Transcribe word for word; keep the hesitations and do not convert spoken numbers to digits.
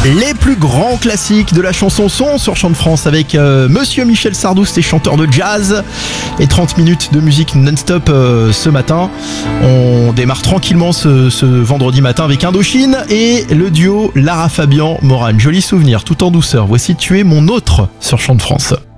Les plus grands classiques de la chanson sont sur Chant de France avec euh, Monsieur Michel Sardou, c'est chanteur de jazz. Et trente minutes de musique non-stop euh, ce matin. On démarre tranquillement ce, ce vendredi matin avec Indochine et le duo Lara Fabian Morane. Joli souvenir, tout en douceur. Voici Tu es mon autre sur Chant de France.